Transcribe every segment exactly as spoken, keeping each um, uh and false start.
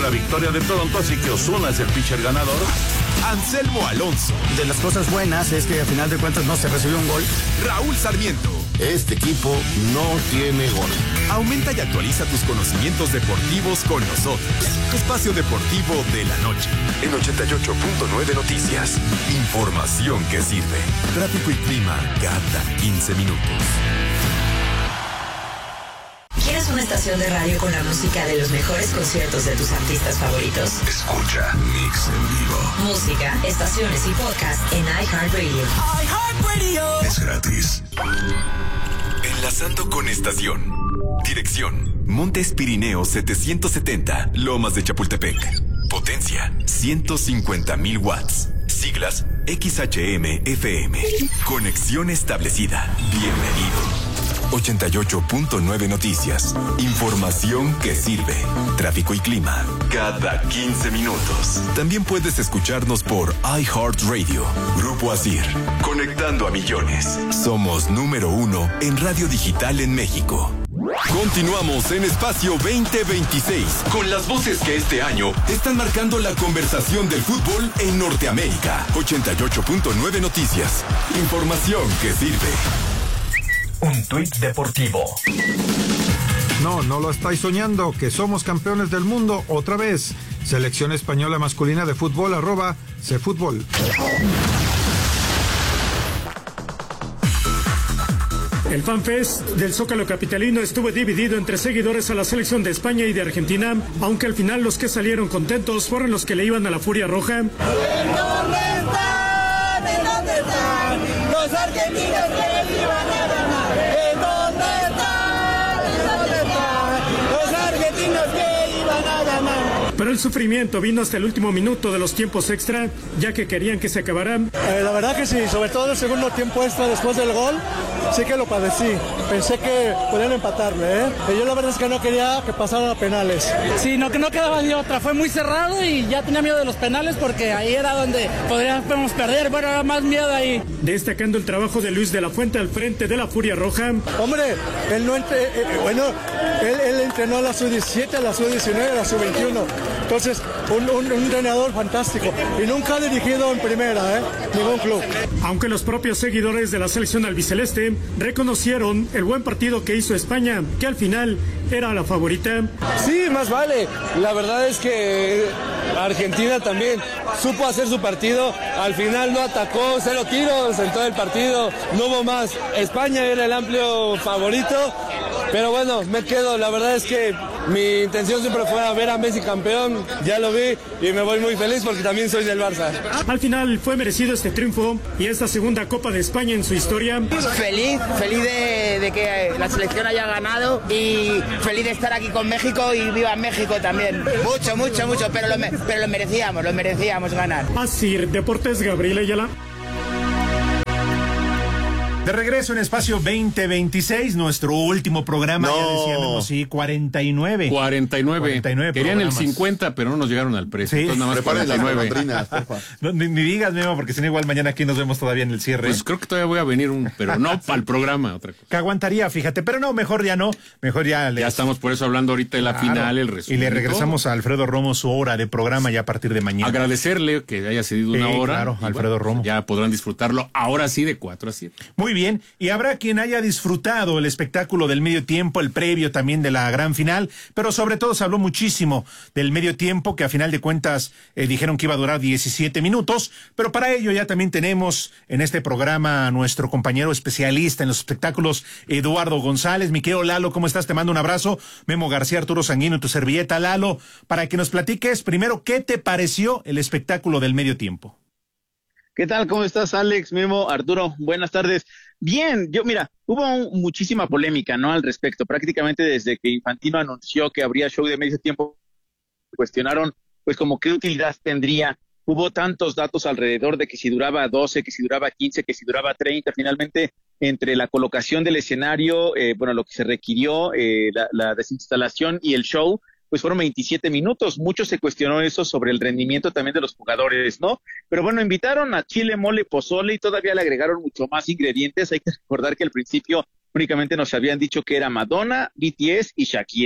la victoria de Toronto, así que Ozuna es el pitcher ganador. Anselmo Alonso. De las cosas buenas es que a final de cuentas no se recibió un gol. Raúl Sarmiento. Este equipo no tiene gol. Aumenta y actualiza tus conocimientos deportivos con nosotros. Espacio Deportivo de la Noche. En ochenta y ocho punto nueve Noticias. Información que sirve. Tráfico y clima cada quince minutos. ¿Quieres una estación de radio con la música de los mejores conciertos de tus artistas favoritos? Escucha Mix en vivo. Música, estaciones y podcast en iHeartRadio. iHeartRadio. Es gratis. Enlazando con estación. Dirección: Montes Pirineos setecientos setenta, Lomas de Chapultepec. Potencia: ciento cincuenta mil watts. Siglas: X H M F M. Conexión establecida. Bienvenido. ochenta y ocho punto nueve Noticias. Información que sirve. Tráfico y clima cada quince minutos. También puedes escucharnos por iHeartRadio. Grupo Asir. Conectando a millones. Somos número uno en radio digital en México. Continuamos en Espacio veinte veintiséis con las voces que este año están marcando la conversación del fútbol en Norteamérica. ochenta y ocho punto nueve Noticias. Información que sirve. Un tuit deportivo. No, no lo estáis soñando, que somos campeones del mundo otra vez. Selección española masculina de fútbol, arroba Cfútbol. El FanFest del Zócalo capitalino estuvo dividido entre seguidores a la selección de España y de Argentina, aunque al final los que salieron contentos fueron los que le iban a la Furia Roja. ¿En dónde están? ¿En dónde están los argentinos que les iban a ganar? ¿En dónde están? ¿En dónde están los argentinos que iban a ganar? Pero el sufrimiento vino hasta el último minuto de los tiempos extra, ya que querían que se acabaran. Eh, la verdad que sí, sobre todo el segundo tiempo extra después del gol, sí que lo padecí. Pensé que podían empatarme, ¿eh? Y yo la verdad es que no quería que pasaran a penales. Sí, no, que no quedaba de otra. Fue muy cerrado y ya tenía miedo de los penales porque ahí era donde podríamos perder. Bueno, era más miedo ahí. Destacando el trabajo de Luis de la Fuente al frente de la Furia Roja. Hombre, él no entre, eh, bueno, él, él entrenó a la sub diecisiete, a la sub diecinueve, a la sub veintiuno. Entonces, un, un, un entrenador fantástico. Y nunca ha dirigido en primera, ¿eh? Ningún club. Aunque los propios seguidores de la selección albiceleste reconocieron el buen partido que hizo España, que al final era la favorita. Sí, más vale. La verdad es que Argentina también supo hacer su partido. Al final no atacó, cero tiros en todo el partido. No hubo más. España era el amplio favorito. Pero bueno, me quedo. La verdad es que mi intención siempre fue ver a Messi campeón. Ya lo vi y me voy muy feliz porque también soy del Barça. Al final fue merecido este triunfo y esta segunda Copa de España en su historia. Feliz, feliz de, de que la selección haya ganado y feliz de estar aquí con México y viva México también. Mucho, mucho, mucho, pero lo, pero lo merecíamos, lo merecíamos ganar. Asir Deportes, Gabriel Ayala. De regreso en Espacio veinte veintiséis, nuestro último programa, no. ya decíamos, sí, cuarenta y nueve. cuarenta y nueve. cuarenta y nueve Querían programas. El cincuenta, pero no nos llegaron al precio. Sí. Entonces nada más cuarenta y nueve. No, ni, ni digas, Memo, porque si no, igual mañana aquí nos vemos todavía en el cierre. Pues creo que todavía voy a venir, un, pero no para el programa, otra cosa. Que aguantaría, fíjate, pero no, mejor ya no, mejor ya. Les... Ya estamos por eso hablando ahorita de la claro. final, el resumen. Y le regresamos a Alfredo Romo su hora de programa ya a partir de mañana. Agradecerle que haya cedido una sí, hora. Claro, Alfredo bueno, Romo. Ya podrán disfrutarlo ahora sí de cuatro a siete. Muy bien, y habrá quien haya disfrutado el espectáculo del medio tiempo, el previo también de la gran final, pero sobre todo se habló muchísimo del medio tiempo, que a final de cuentas eh, dijeron que iba a durar diecisiete minutos, pero para ello ya también tenemos en este programa a nuestro compañero especialista en los espectáculos, Eduardo González. Mi querido Lalo, ¿cómo estás? Te mando un abrazo. Memo García, Arturo Sanguino, tu servilleta, Lalo, para que nos platiques primero qué te pareció el espectáculo del medio tiempo. ¿Qué tal? ¿Cómo estás, Alex, Memo, Arturo? Buenas tardes. Bien, yo, mira, hubo un, muchísima polémica, ¿no? Al respecto. Prácticamente desde que Infantino anunció que habría show de medio tiempo, cuestionaron, pues, como qué utilidad tendría. Hubo tantos datos alrededor de que si duraba doce, que si duraba quince, que si duraba treinta. Finalmente, entre la colocación del escenario, eh, bueno, lo que se requirió, eh, la, la desinstalación y el show, pues fueron veintisiete minutos. Mucho se cuestionó eso sobre el rendimiento también de los jugadores, ¿no? Pero bueno, invitaron a chile, mole, pozole y todavía le agregaron mucho más ingredientes. Hay que recordar que al principio únicamente nos habían dicho que era Madonna, B T S y Shakira.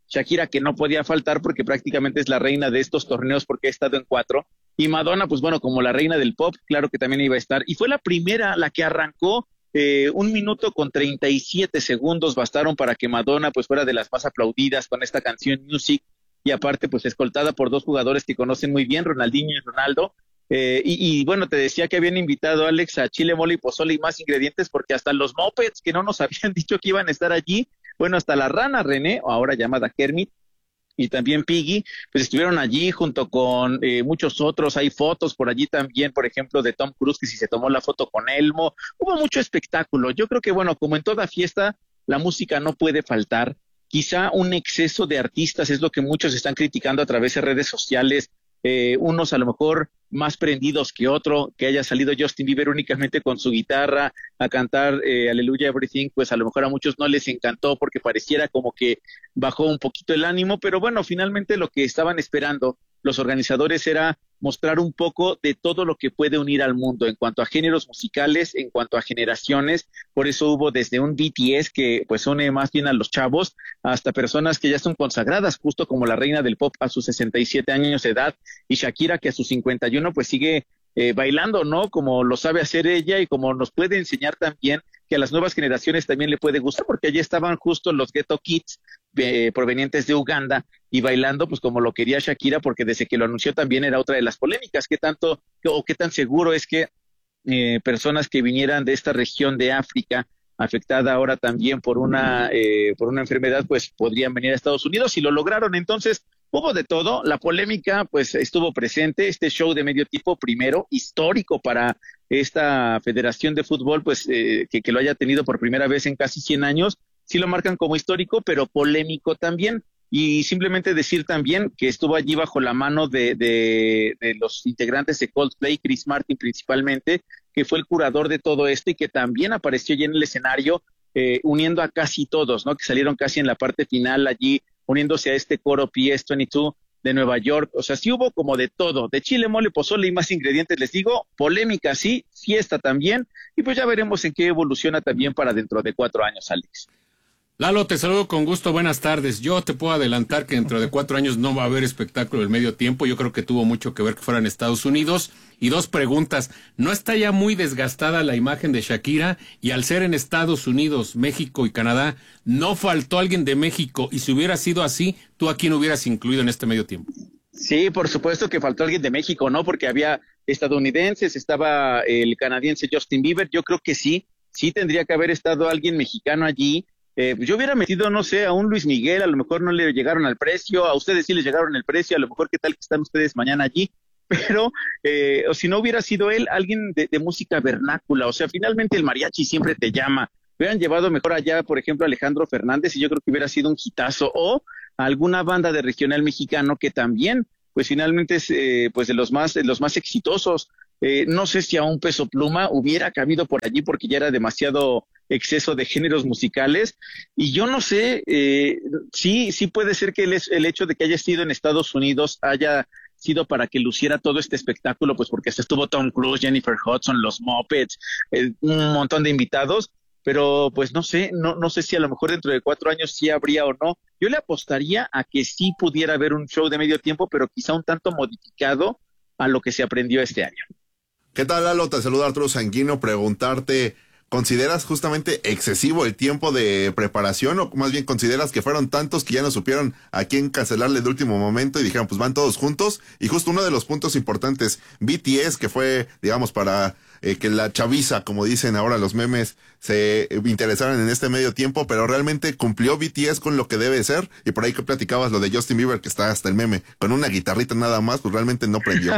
Shakira, que no podía faltar porque prácticamente es la reina de estos torneos porque ha estado en cuatro, y Madonna, pues bueno, como la reina del pop, claro que también iba a estar, y fue la primera la que arrancó. Eh, un minuto con treinta y siete segundos bastaron para que Madonna pues fuera de las más aplaudidas con esta canción Music, y aparte pues escoltada por dos jugadores que conocen muy bien, Ronaldinho y Ronaldo. Eh, y, y bueno, te decía que habían invitado, Alex, a chile, mole y pozole y más ingredientes, porque hasta los mopeds que no nos habían dicho que iban a estar allí, bueno, hasta la rana René, o ahora llamada Kermit, y también Piggy, pues estuvieron allí junto con eh, muchos otros. Hay fotos por allí también, por ejemplo, de Tom Cruise, que si se tomó la foto con Elmo. Hubo mucho espectáculo. Yo creo que, bueno, como en toda fiesta, la música no puede faltar. Quizá un exceso de artistas es lo que muchos están criticando a través de redes sociales, eh, unos a lo mejor más prendidos que otro, que haya salido Justin Bieber únicamente con su guitarra a cantar eh, Aleluya Everything, pues a lo mejor a muchos no les encantó porque pareciera como que bajó un poquito el ánimo, pero bueno, finalmente lo que estaban esperando los organizadores era mostrar un poco de todo lo que puede unir al mundo en cuanto a géneros musicales, en cuanto a generaciones. Por eso hubo desde un B T S que pues une más bien a los chavos, hasta personas que ya son consagradas, justo como la reina del pop a sus sesenta y siete años de edad, y Shakira, que a sus cincuenta y uno pues sigue eh, bailando, ¿no? Como lo sabe hacer ella y como nos puede enseñar también que a las nuevas generaciones también le puede gustar, porque allí estaban justo los Ghetto Kids eh, provenientes de Uganda y bailando pues como lo quería Shakira, porque desde que lo anunció también era otra de las polémicas, qué tanto o qué tan seguro es que eh, personas que vinieran de esta región de África, afectada ahora también por una eh, por una enfermedad, pues podrían venir a Estados Unidos, y lo lograron. Entonces hubo de todo, la polémica pues estuvo presente, este show de medio tipo, primero, histórico para esta Federación de Fútbol, pues eh, que, que lo haya tenido por primera vez en casi cien años, sí lo marcan como histórico, pero polémico también. Y simplemente decir también que estuvo allí bajo la mano de, de, de los integrantes de Coldplay, Chris Martin principalmente, que fue el curador de todo esto y que también apareció allí en el escenario, eh, uniendo a casi todos, ¿no? Que salieron casi en la parte final allí, uniéndose a este coro P S veintidós de Nueva York. O sea, sí hubo como de todo, de chile, mole, pozole y más ingredientes, les digo, polémica sí, fiesta también, y pues ya veremos en qué evoluciona también para dentro de cuatro años, Alex. Lalo, te saludo con gusto, buenas tardes. Yo te puedo adelantar que dentro de cuatro años no va a haber espectáculo del medio tiempo. Yo creo que tuvo mucho que ver que fuera en Estados Unidos. Y dos preguntas, ¿no está ya muy desgastada la imagen de Shakira? Y al ser en Estados Unidos, México y Canadá, ¿no faltó alguien de México? Y si hubiera sido así, ¿tú a quién hubieras incluido en este medio tiempo? Sí, por supuesto que faltó alguien de México, ¿no? Porque había estadounidenses, estaba el canadiense Justin Bieber. Yo creo que sí, sí tendría que haber estado alguien mexicano allí. Eh, yo hubiera metido, no sé, a un Luis Miguel, a lo mejor no le llegaron al precio, a ustedes sí les llegaron el precio, a lo mejor qué tal que están ustedes mañana allí, pero, eh, o si no hubiera sido él, alguien de, de música vernácula. O sea, finalmente el mariachi siempre te llama. Hubieran llevado mejor allá, por ejemplo, a Alejandro Fernández, y yo creo que hubiera sido un hitazo, o a alguna banda de regional mexicano que también, pues finalmente es eh, pues de los más, de los más exitosos. Eh, no sé si a un Peso Pluma hubiera cabido por allí porque ya era demasiado exceso de géneros musicales, y yo no sé, eh, sí, sí puede ser que el, el hecho de que haya sido en Estados Unidos haya sido para que luciera todo este espectáculo, pues porque hasta estuvo Tom Cruise, Jennifer Hudson, los Muppets, eh, un montón de invitados, pero pues no sé, no, no sé si a lo mejor dentro de cuatro años sí habría o no. Yo le apostaría a que sí pudiera haber un show de medio tiempo, pero quizá un tanto modificado a lo que se aprendió este año. ¿Qué tal, Lalo? Te saluda Arturo Sanguino. Preguntarte, ¿consideras justamente excesivo el tiempo de preparación, o más bien consideras que fueron tantos que ya no supieron a quién cancelarle de último momento y dijeron, pues van todos juntos? Y justo uno de los puntos importantes, B T S, que fue, digamos, para eh, que la chaviza, como dicen ahora los memes, se interesaran en este medio tiempo, pero realmente cumplió B T S con lo que debe ser. Y por ahí que platicabas lo de Justin Bieber, que está hasta el meme, con una guitarrita nada más, pues realmente no prendió.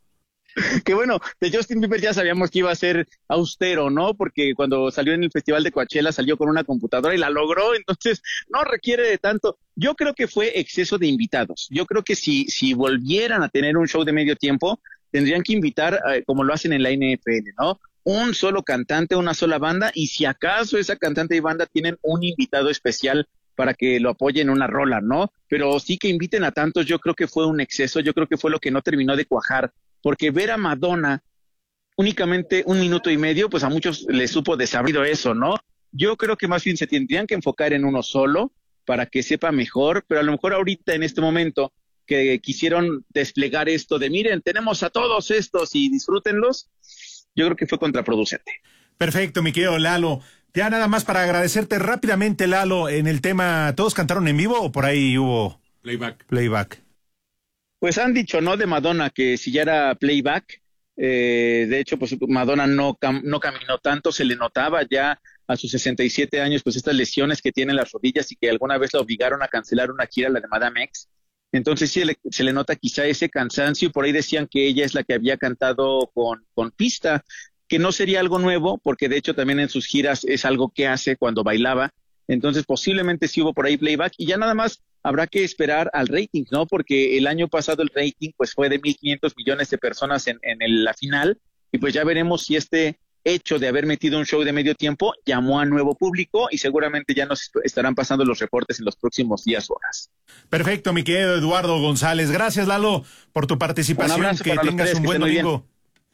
Que bueno, de Justin Bieber ya sabíamos que iba a ser austero, ¿no? Porque cuando salió en el Festival de Coachella salió con una computadora y la logró, entonces no requiere de tanto. Yo creo que fue exceso de invitados. Yo creo que si, si volvieran a tener un show de medio tiempo, tendrían que invitar, eh, como lo hacen en la N F L, ¿no? Un solo cantante, una sola banda, y si acaso esa cantante y banda tienen un invitado especial para que lo apoyen en una rola, ¿no? Pero sí que inviten a tantos, yo creo que fue un exceso, yo creo que fue lo que no terminó de cuajar. Porque ver a Madonna únicamente un minuto y medio, pues a muchos les supo desabrido eso, ¿no? Yo creo que más bien se tendrían que enfocar en uno solo, para que sepa mejor, pero a lo mejor ahorita en este momento que quisieron desplegar esto de miren, tenemos a todos estos y disfrútenlos, yo creo que fue contraproducente. Perfecto, mi querido Lalo. Ya nada más para agradecerte rápidamente, Lalo, en el tema, ¿todos cantaron en vivo o por ahí hubo playback? Playback. Pues han dicho, ¿no? De Madonna, que si ya era playback, eh, de hecho, pues Madonna no, cam no caminó tanto, se le notaba ya a sus sesenta y siete años, pues estas lesiones que tiene en las rodillas y que alguna vez la obligaron a cancelar una gira, la de Madame X. Entonces sí le, se le nota quizá ese cansancio, y por ahí decían que ella es la que había cantado con, con pista, que no sería algo nuevo, porque de hecho también en sus giras es algo que hace cuando bailaba. Entonces posiblemente sí hubo por ahí playback, y ya nada más habrá que esperar al rating, ¿no? Porque el año pasado el rating pues fue de mil quinientos millones de personas en, en el, la final, y pues ya veremos si este hecho de haber metido un show de medio tiempo llamó a nuevo público, y seguramente ya nos estarán pasando los reportes en los próximos días o horas. Perfecto, mi querido Eduardo González. Gracias, Lalo, por tu participación. Que tengas un buen domingo.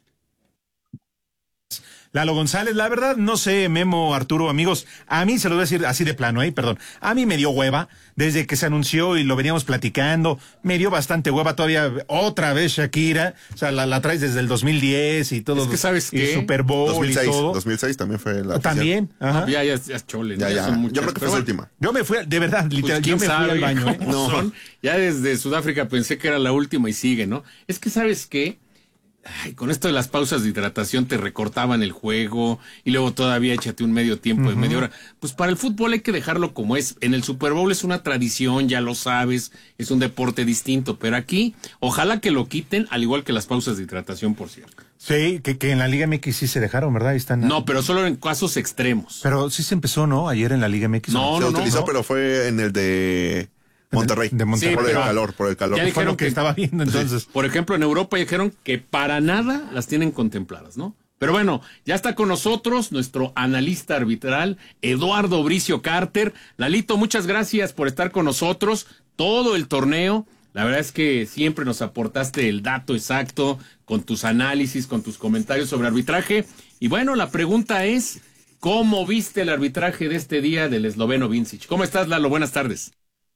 Lalo González, la verdad, no sé, Memo, Arturo, amigos, a mí se lo voy a decir así de plano, eh, perdón, a mí me dio hueva, desde que se anunció y lo veníamos platicando, me dio bastante hueva todavía, otra vez Shakira, o sea, la, la traes desde el dos mil diez y todo. Es que ¿sabes y qué? Super Bowl dos mil seis, y todo. dos mil seis también fue la También, ajá. Ya, ya, ya, chole, ya, ya, ya. son muchas, Yo creo que fue pero la bueno, última. Yo me fui, de verdad, literal, pues, yo me quién fui sabe al baño, ¿eh? cómo No. son. Ya desde Sudáfrica pensé que era la última y sigue, ¿no? Es que ¿sabes qué? Ay, con esto de las pausas de hidratación te recortaban el juego y luego todavía échate un medio tiempo uh-huh. de media hora. Pues para el fútbol hay que dejarlo como es. En el Super Bowl es una tradición, ya lo sabes, es un deporte distinto, pero aquí ojalá que lo quiten, al igual que las pausas de hidratación, por cierto. Sí, que, que en la Liga M X sí se dejaron, ¿verdad? Ahí están. No, pero solo en casos extremos. Pero sí se empezó, ¿no? Ayer en la Liga M X. No, se no, utilizó, no. pero fue en el de Monterrey. De Monterrey. Sí, por pero el calor, por el calor. Ya Fue dijeron lo que, que estaba viendo entonces. Por ejemplo, en Europa dijeron que para nada las tienen contempladas, ¿no? Pero bueno, ya está con nosotros nuestro analista arbitral, Eduardo Bricio Carter. Lalito, muchas gracias por estar con nosotros todo el torneo. La verdad es que siempre nos aportaste el dato exacto con tus análisis, con tus comentarios sobre arbitraje. Y bueno, la pregunta es, ¿cómo viste el arbitraje de este día del esloveno Vincic? ¿Cómo estás, Lalo? Buenas tardes.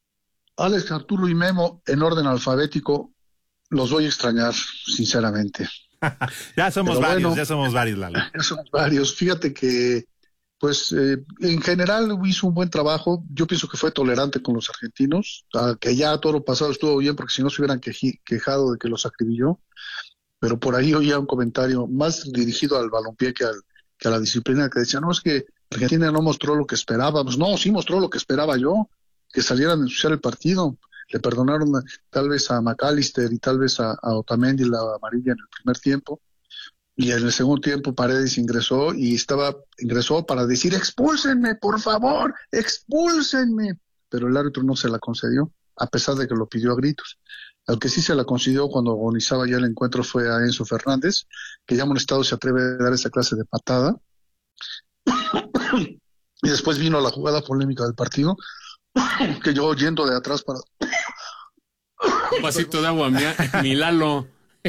Alex, Arturo y Memo, en orden alfabético, los voy a extrañar, sinceramente. ya somos Pero varios, bueno, ya somos varios, Lalo. Ya somos varios. Fíjate que, pues, eh, en general hizo un buen trabajo. Yo pienso que fue tolerante con los argentinos, que ya todo lo pasado estuvo bien, porque si no se hubieran queji- quejado de que los acribilló. Pero por ahí oía un comentario más dirigido al balompié que, al, que a la disciplina, que decía, no, es que Argentina no mostró lo que esperábamos. No, sí mostró lo que esperaba yo, que salieran a ensuciar el partido. Le perdonaron a, tal vez a McAllister y tal vez a, a Otamendi la amarilla en el primer tiempo, y en el segundo tiempo Paredes ingresó y estaba ingresó para decir expúlsenme, por favor, expúlsenme, pero el árbitro no se la concedió, a pesar de que lo pidió a gritos. Al que sí se la concedió cuando agonizaba ya el encuentro fue a Enzo Fernández, que ya molestado se atreve a dar esa clase de patada. Y después vino la jugada polémica del partido, que yo yendo de atrás para... Un vasito de agua, mi, mi Lalo.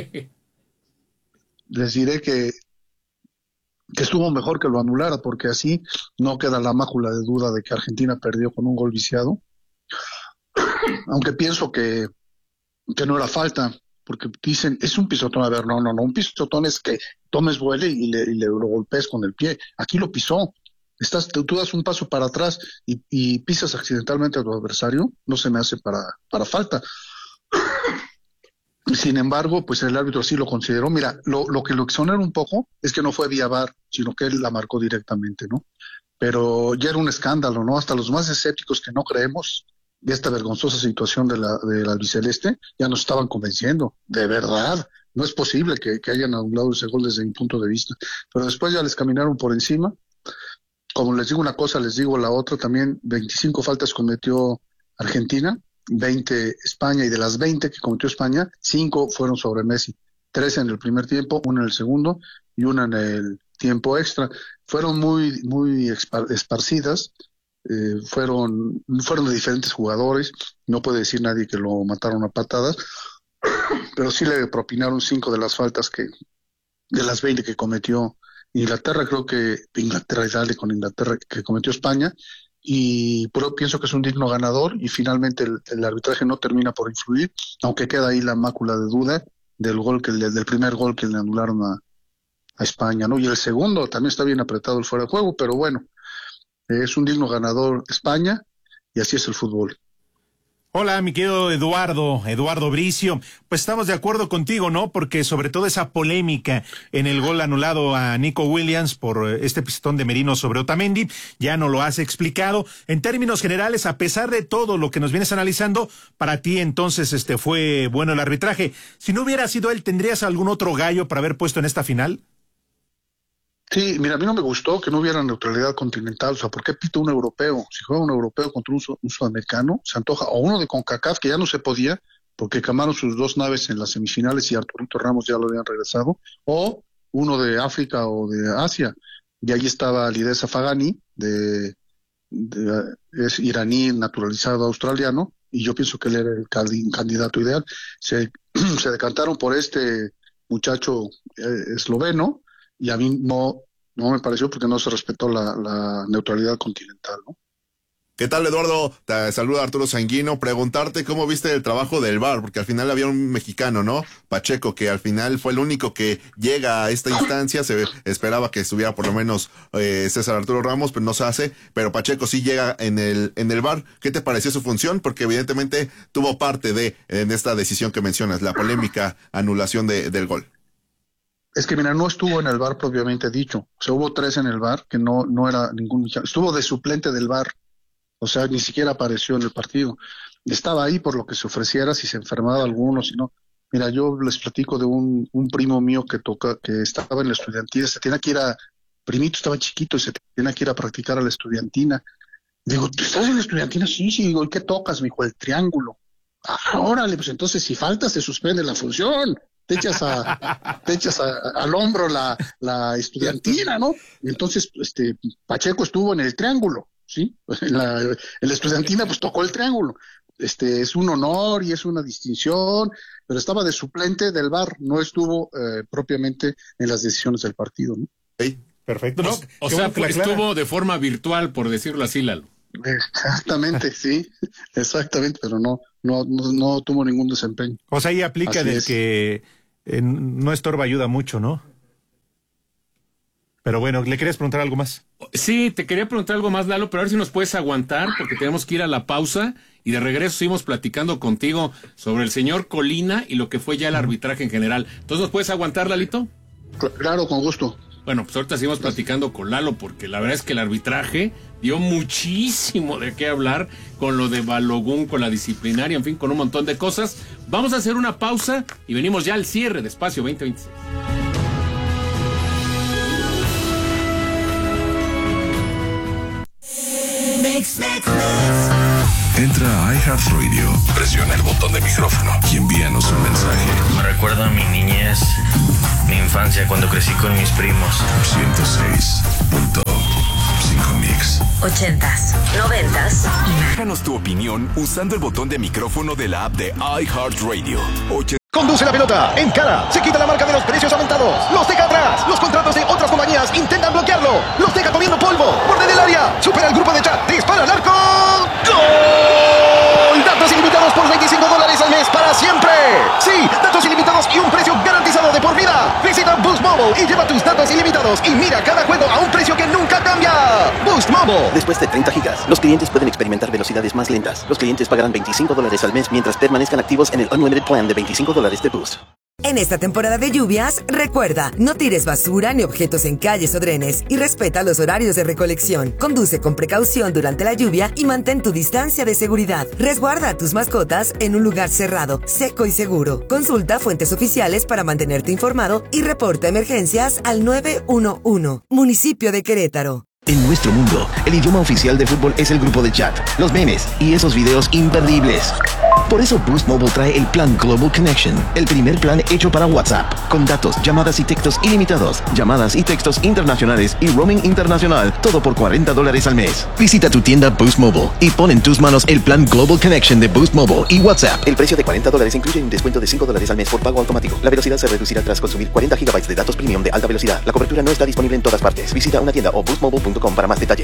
Les diré que, que estuvo mejor que lo anulara, porque así no queda la mácula de duda de que Argentina perdió con un gol viciado. Aunque pienso que, que no era falta, porque dicen, es un pisotón. A ver, no, no, no, un pisotón es que tomes vuelo y le, y le lo golpees con el pie. Aquí lo pisó. Estás, tú, tú das un paso para atrás y, y pisas accidentalmente a tu adversario, no se me hace para, para falta. Sin embargo, pues el árbitro sí lo consideró. Mira, lo, lo que lo exonera un poco es que no fue vía V A R, sino que él la marcó directamente, ¿no? Pero ya era un escándalo, ¿no? Hasta los más escépticos que no creemos de esta vergonzosa situación de la, de la albiceleste ya nos estaban convenciendo. De verdad, no es posible que, que hayan anulado ese gol desde mi punto de vista. Pero después ya les caminaron por encima. Como les digo una cosa, les digo la otra también. veinticinco faltas cometió Argentina, veinte España, y de las veinte que cometió España, cinco fueron sobre Messi. tres en el primer tiempo, una en el segundo y una en el tiempo extra. Fueron muy muy esparcidas, eh, fueron fueron de diferentes jugadores. No puede decir nadie que lo mataron a patadas, pero sí le propinaron cinco de las faltas que de las veinte que cometió Inglaterra. Creo que Inglaterra y dale con Inglaterra que cometió España, y pero pienso que es un digno ganador y finalmente el, el arbitraje no termina por influir, aunque queda ahí la mácula de duda del gol que le, del primer gol que le anularon a, a España, ¿no? Y el segundo también está bien apretado el fuera de juego, pero bueno, es un digno ganador España y así es el fútbol. Hola, mi querido Eduardo, Eduardo Bricio. Pues estamos de acuerdo contigo, ¿no? Porque sobre todo esa polémica en el gol anulado a Nico Williams por este pistón de Merino sobre Otamendi, ya no lo has explicado. En términos generales, a pesar de todo lo que nos vienes analizando, para ti entonces este fue bueno el arbitraje. Si no hubiera sido él, ¿tendrías algún otro gallo para haber puesto en esta final? Sí, mira, a mí no me gustó que no hubiera neutralidad continental, o sea, ¿por qué pita un europeo? Si juega un europeo contra un, un sudamericano, se antoja, o uno de CONCACAF, que ya no se podía, porque quemaron sus dos naves en las semifinales y Arturito Ramos ya lo habían regresado, o uno de África o de Asia, y ahí estaba Lidesa Fagani, de, de, es iraní naturalizado australiano, y yo pienso que él era el candidato ideal. Se, se decantaron por este muchacho eh, esloveno, y a mí no, no me pareció porque no se respetó la, la neutralidad continental, ¿no? ¿Qué tal, Eduardo? Te saluda Arturo Sanguino. Preguntarte cómo viste el trabajo del V A R, porque al final había un mexicano, ¿no? Pacheco, que al final fue el único que llega a esta instancia. Se esperaba que estuviera por lo menos eh, César Arturo Ramos, pero no se hace. Pero Pacheco sí llega en el en el V A R. ¿Qué te pareció su función? Porque evidentemente tuvo parte de en esta decisión que mencionas, la polémica anulación de, del gol. Es que, mira, no estuvo en el V A R propiamente dicho. O sea, hubo tres en el V A R que no, no era ningún... Estuvo de suplente del V A R. O sea, ni siquiera apareció en el partido. Estaba ahí por lo que se ofreciera, si se enfermaba alguno, si no. Mira, yo les platico de un, un primo mío que toca, que estaba en la estudiantina. Se tenía que ir a... Primito estaba chiquito y se tenía que ir a practicar a la estudiantina. Digo, ¿tú estás en la estudiantina? Sí, sí. Digo, ¿y qué tocas, mijo? El triángulo. Ah, órale, pues entonces si falta se suspende la función. Te echas a, te echas a, al hombro la, la estudiantina, ¿no? Y entonces, este, Pacheco estuvo en el triángulo, ¿sí? En la, en la estudiantina, pues tocó el triángulo. Este, es un honor y es una distinción, pero estaba de suplente del V A R, no estuvo eh, propiamente en las decisiones del partido, ¿no? Sí, perfecto, ¿no? O, o sea, bueno pues, estuvo de forma virtual, por decirlo así, Lalo. Exactamente, sí, exactamente, pero no, no, no, no tuvo ningún desempeño. O sea, ahí aplica Así de es. que eh, no estorba, ayuda mucho, ¿no? Pero bueno, ¿le querías preguntar algo más? Sí, te quería preguntar algo más, Lalo, pero a ver si nos puedes aguantar, porque tenemos que ir a la pausa y de regreso seguimos platicando contigo sobre el señor Colina y lo que fue ya el arbitraje en general. Entonces, ¿nos puedes aguantar, Lalito? Claro, con gusto. Bueno, pues ahorita seguimos platicando con Lalo, porque la verdad es que el arbitraje dio muchísimo de qué hablar con lo de Balogun, con la disciplinaria, en fin, con un montón de cosas. Vamos a hacer una pausa y venimos ya al cierre de Espacio veinte veintiséis. Mix, mix, mix. Entra a iHeartRadio, presiona el botón de micrófono y envíanos un mensaje. Me recuerda a mi niñez, mi infancia cuando crecí con mis primos. ciento seis punto cinco Mix. Ochentas, noventas. Déjanos tu opinión usando el botón de micrófono de la app de iHeartRadio. Conduce la pelota, encara, se quita la marca de los precios aumentados, los deja atrás, los contratos de otras compañías intentan bloquearlo, los deja comiendo polvo, borde del área, supera el grupo de chat, dispara al arco, ¡gol! Datos ilimitados por veinticinco dólares al mes para siempre. Sí, datos ilimitados y un precio garantizado de por vida. Visita Boost Mobile y lleva tus datos ilimitados y mira cada juego a un precio que nunca cambia. Boost Mobile. Después de treinta gigas, los clientes pueden experimentar velocidades más lentas. Los clientes pagarán veinticinco dólares al mes mientras permanezcan activos en el Unlimited Plan de veinticinco dólares de Boost. En esta temporada de lluvias, recuerda, no tires basura ni objetos en calles o drenes y respeta los horarios de recolección. Conduce con precaución durante la lluvia y mantén tu distancia de seguridad. Resguarda a tus mascotas en un lugar cerrado, seco y seguro. Consulta fuentes oficiales para mantenerte informado y reporta emergencias al nueve uno uno. Municipio de Querétaro. En nuestro mundo, el idioma oficial de fútbol es el grupo de chat, los memes y esos videos imperdibles. Por eso Boost Mobile trae el plan Global Connection, el primer plan hecho para WhatsApp, con datos, llamadas y textos ilimitados, llamadas y textos internacionales y roaming internacional, todo por cuarenta dólares al mes. Visita tu tienda Boost Mobile y pon en tus manos el plan Global Connection de Boost Mobile y WhatsApp. El precio de cuarenta dólares incluye un descuento de cinco dólares al mes por pago automático. La velocidad se reducirá tras consumir cuarenta gigabytes de datos premium de alta velocidad. La cobertura no está disponible en todas partes. Visita una tienda o boost mobile punto com para más detalles.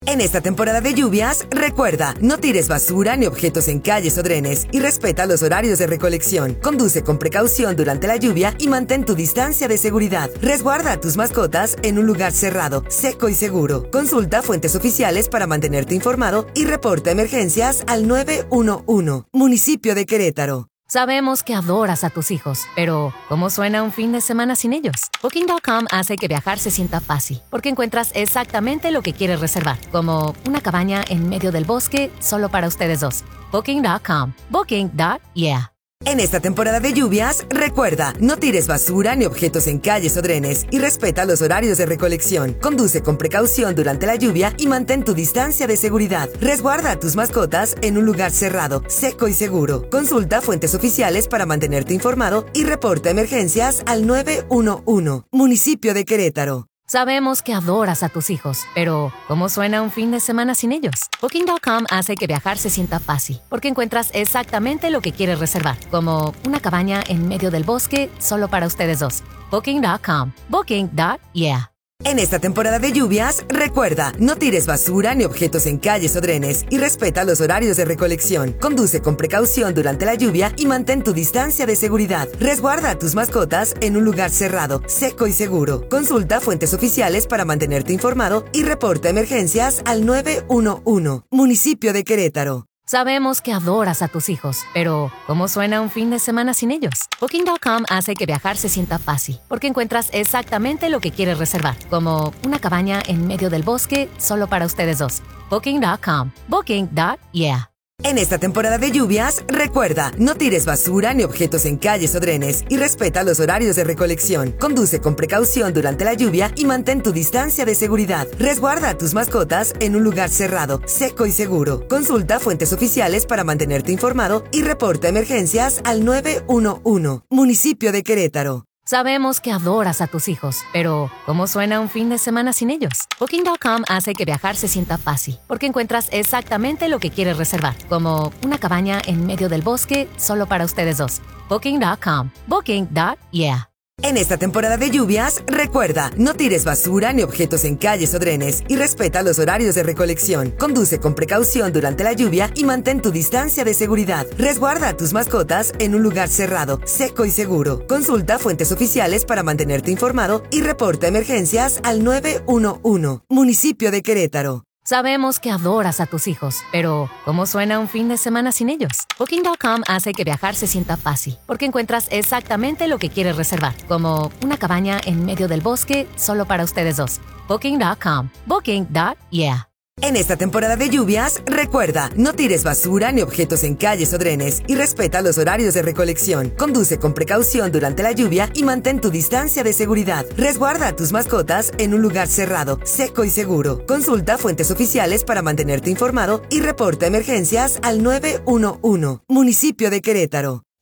En esta temporada de lluvias, recuerda, no tires basura ni objetos en calles o drenes y respeta los horarios de recolección. Conduce con precaución durante la lluvia y mantén tu distancia de seguridad. Resguarda a tus mascotas en un lugar cerrado, seco y seguro. Consulta fuentes oficiales para mantenerte informado y reporta emergencias al nueve uno uno. Municipio de Querétaro. Sabemos que adoras a tus hijos, pero ¿cómo suena un fin de semana sin ellos? Booking punto com hace que viajar se sienta fácil, porque encuentras exactamente lo que quieres reservar, como una cabaña en medio del bosque solo para ustedes dos. Booking punto com. Booking. Yeah. En esta temporada de lluvias, recuerda, no tires basura ni objetos en calles o drenes y respeta los horarios de recolección. Conduce con precaución durante la lluvia y mantén tu distancia de seguridad. Resguarda a tus mascotas en un lugar cerrado, seco y seguro. Consulta fuentes oficiales para mantenerte informado y reporta emergencias al nueve uno uno. Municipio de Querétaro. Sabemos que adoras a tus hijos, pero ¿cómo suena un fin de semana sin ellos? Booking punto com hace que viajar se sienta fácil, porque encuentras exactamente lo que quieres reservar, como una cabaña en medio del bosque solo para ustedes dos. Booking punto com. Booking. Yeah. En esta temporada de lluvias, recuerda, no tires basura ni objetos en calles o drenes y respeta los horarios de recolección. Conduce con precaución durante la lluvia y mantén tu distancia de seguridad. Resguarda a tus mascotas en un lugar cerrado, seco y seguro. Consulta fuentes oficiales para mantenerte informado y reporta emergencias al nueve uno uno. Municipio de Querétaro. Sabemos que adoras a tus hijos, pero ¿cómo suena un fin de semana sin ellos? Booking punto com hace que viajar se sienta fácil, porque encuentras exactamente lo que quieres reservar, como una cabaña en medio del bosque solo para ustedes dos. Booking punto com. Booking. Yeah. En esta temporada de lluvias, recuerda, no tires basura ni objetos en calles o drenes y respeta los horarios de recolección. Conduce con precaución durante la lluvia y mantén tu distancia de seguridad. Resguarda a tus mascotas en un lugar cerrado, seco y seguro. Consulta fuentes oficiales para mantenerte informado y reporta emergencias al nueve uno uno. Municipio de Querétaro. Sabemos que adoras a tus hijos, pero ¿cómo suena un fin de semana sin ellos? Booking punto com hace que viajar se sienta fácil, porque encuentras exactamente lo que quieres reservar, como una cabaña en medio del bosque solo para ustedes dos. Booking punto com. Booking. Yeah. En esta temporada de lluvias, recuerda, no tires basura ni objetos en calles o drenes y respeta los horarios de recolección. Conduce con precaución durante la lluvia y mantén tu distancia de seguridad. Resguarda a tus mascotas en un lugar cerrado, seco y seguro. Consulta fuentes oficiales para mantenerte informado y reporta emergencias al nueve uno uno. Municipio de Querétaro. Sabemos que adoras a tus hijos, pero ¿cómo suena un fin de semana sin ellos? Booking punto com hace que viajar se sienta fácil, porque encuentras exactamente lo que quieres reservar, como una cabaña en medio del bosque solo para ustedes dos. Booking punto com. Booking. Yeah. En esta temporada de lluvias, recuerda, no tires basura ni objetos en calles o drenes y respeta los horarios de recolección. Conduce con precaución durante la lluvia y mantén tu distancia de seguridad. Resguarda a tus mascotas en un lugar cerrado, seco y seguro. Consulta fuentes oficiales para mantenerte informado y reporta emergencias al nueve uno uno. Municipio de Querétaro.